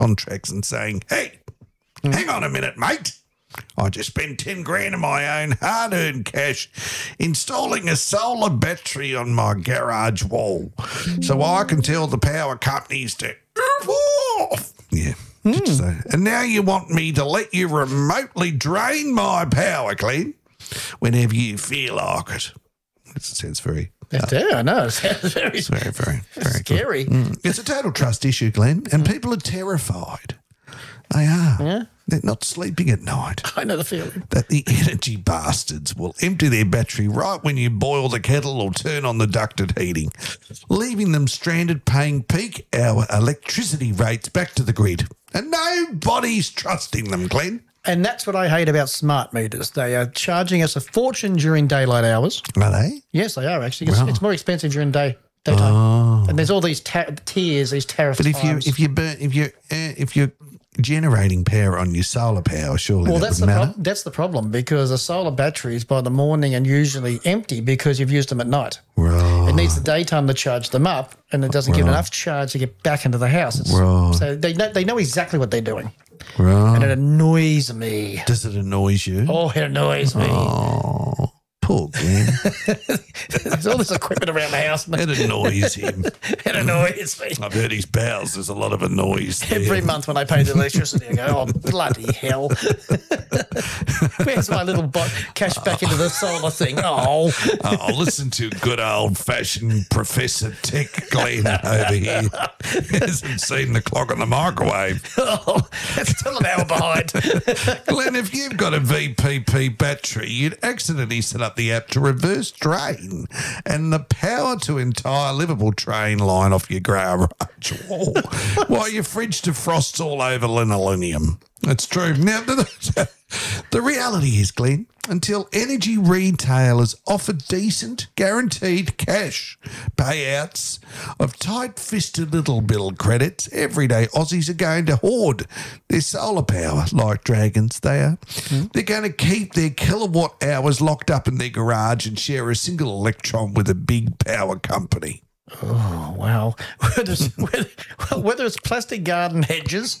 contracts and saying, hey, hang on a minute, mate. I just spent 10 grand of my own hard-earned cash installing a solar battery on my garage wall so I can tell the power companies to off. Yeah. So, and now you want me to let you remotely drain my power, Glenn, whenever you feel like it. It sounds very... I know. It sounds very, very scary. It's a total trust issue, Glenn, and people are terrified. They are. Yeah. They're not sleeping at night. I know the feeling. That the energy bastards will empty their battery right when you boil the kettle or turn on the ducted heating, leaving them stranded paying peak hour electricity rates back to the grid. And nobody's trusting them, Glenn. And that's what I hate about smart meters. They are charging us a fortune during daylight hours. Are they? Yes, they are actually. It's more expensive during daytime. Oh. And there's all these tiers, these tariff times. But if you're generating power on your solar power, surely that would matter. That's the problem, because the solar batteries by the morning are usually empty because you've used them at night. Right. It needs the daytime to charge them up, and it doesn't give enough charge to get back into the house. So they know exactly what they're doing. Right. And it annoys me. Does it annoy you? Oh, it annoys me. Oh, poor Glenn. There's all this equipment around the house. It annoys him. It annoys me. I've heard his bowels. There's a lot of noise there. Every month when I pay the electricity, I go, oh, bloody hell. Where's my little cash back into the solar thing? Oh. Oh, listen to good old-fashioned Professor Tech Glenn over here. He hasn't seen the clock on the microwave. Oh, it's still an hour behind. Glenn, if you've got a VPP battery, you'd accidentally set up the app to reverse drain and the power to entire Liverpool train line off your garage wall while your fridge defrosts all over linoleum. That's true. Now, the reality is, Glenn, until energy retailers offer decent, guaranteed cash payouts of tight-fisted little bill credits, everyday Aussies are going to hoard their solar power like dragons they are. They're going to keep their kilowatt hours locked up in their garage and share a single electron with a big power company. Oh, wow. Whether it's plastic garden hedges,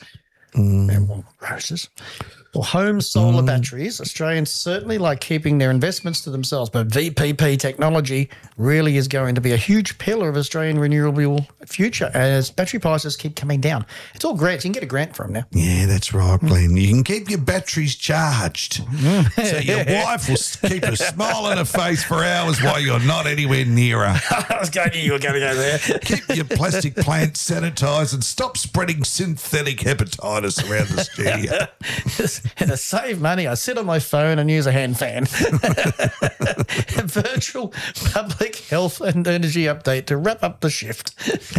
roses, or home solar batteries, Australians certainly like keeping their investments to themselves, but VPP technology really is going to be a huge pillar of Australian renewable future as battery prices keep coming down. It's all grants. You can get a grant for them now. Yeah, that's right, Glenn. You can keep your batteries charged. So your wife will keep a smile on her face for hours while you're not anywhere near her. I was going to you were going to go there. Keep your plastic plants sanitised and stop spreading synthetic hepatitis around the studio. And to save money, I sit on my phone and use a hand fan. A virtual public health and energy update to wrap up the shift.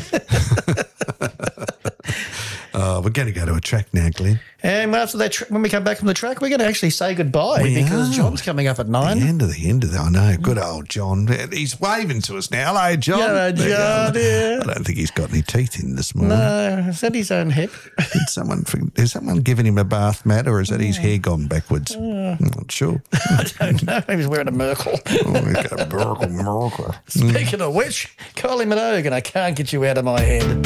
We're going to go to a track now, Glenn. And after that, when we come back from the track, we're going to actually say goodbye because John's coming up at 9. The end of the, I know. Good old John. He's waving to us now. Hello, John. Hello, John. Yeah. I don't think he's got any teeth in this morning. No, is that his own hip? Is someone giving him a bath mat, or is that his hair gone backwards? I'm not sure. I don't know. Maybe he's wearing a Merkel. He's got a Merkel. Speaking of which, Kylie Minogue, and I can't get you out of my head.